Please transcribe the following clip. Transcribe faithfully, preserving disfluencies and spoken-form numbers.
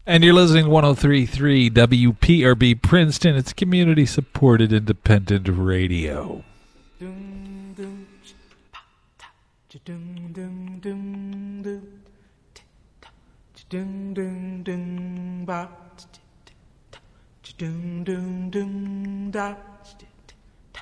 And you're listening to one oh three point three W P R B Princeton. It's community-supported independent radio.